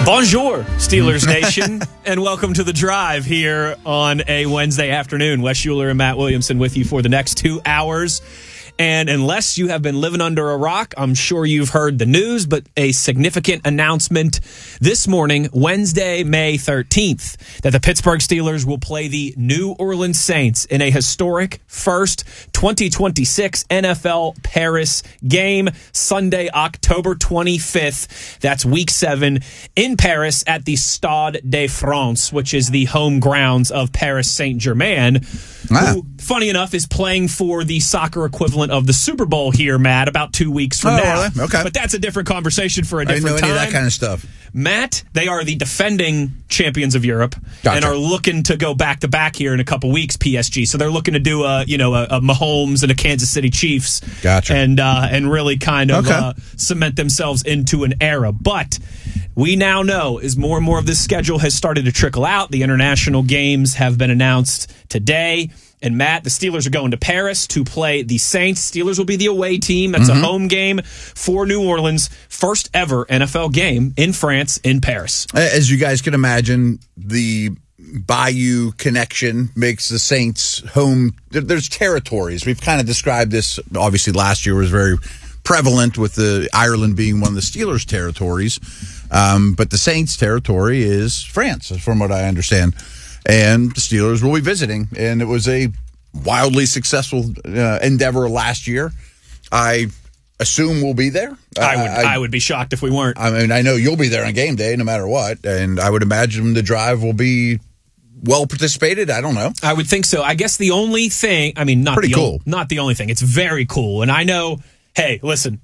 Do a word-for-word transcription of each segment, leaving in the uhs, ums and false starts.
Bonjour, Steelers Nation, and welcome to The Drive here on a Wednesday afternoon. Wes Schuler and Matt Williamson with you for the next two hours. And unless you have been living under a rock, I'm sure you've heard the news, but a significant announcement this morning, Wednesday, May thirteenth, that the Pittsburgh Steelers will play the New Orleans Saints in a historic first twenty twenty-six N F L Paris game, Sunday, October twenty-fifth. That's week seven in Paris at the Stade de France, which is the home grounds of Paris Saint-Germain, wow. who, funny enough, is playing for the soccer equivalent of the Super Bowl here, Matt, about two weeks from oh, now. Really? Okay. But that's a different conversation for a I didn't different know time. any of that kind of stuff. Matt, they are the defending champions of Europe Gotcha. and are looking to go back to back here in a couple weeks, P S G. So they're looking to do a, you know, a, a Mahomes and a Kansas City Chiefs. Gotcha. And, uh, and really kind of Okay. uh, cement themselves into an era. But we now know as more and more of this schedule has started to trickle out, the international games have been announced today. And Matt, the Steelers are going to Paris to play the Saints. Steelers will be the away team. That's Mm-hmm. a home game for New Orleans. First ever N F L game in France, in Paris. As you guys can imagine, the Bayou connection makes the Saints home. There's territories. We've kind of described this. Obviously, last year was very prevalent with the Ireland being one of the Steelers' territories. Um, but the Saints' territory is France, from what I understand. And the Steelers will be visiting. And it was a wildly successful uh, endeavor last year. I assume we'll be there. I would I, I would be shocked if we weren't. I mean, I know you'll be there on game day no matter what. And I would imagine the drive will be well participated. I don't know. I would think so. I guess the only thing, I mean, not Pretty the cool. only, not the only thing. It's very cool. And I know, hey, listen,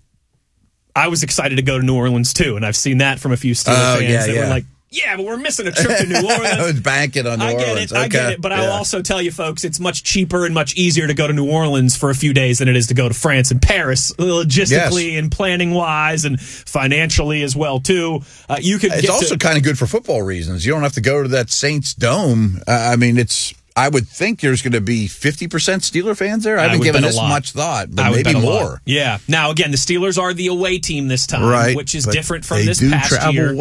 I was excited to go to New Orleans too. And I've seen that from a few Steelers Oh, fans yeah, that yeah. were like, yeah, but we're missing a trip to New I Orleans. was banking on New I get Orleans. it, I get Okay. it, but I'll Yeah. also tell you, folks, it's much cheaper and much easier to go to New Orleans for a few days than it is to go to France and Paris, logistically Yes. and planning-wise and financially as well, too. Uh, you could It's get also to, kind of good for football reasons. You don't have to go to that Saints Dome. Uh, I mean, it's. I would think there's going to be fifty percent Steeler fans there. I haven't would given bet a this lot. much thought, but I would maybe bet a lot. more. Yeah. Now, again, the Steelers are the away team this time, Right. which is But different from they this do past travel year.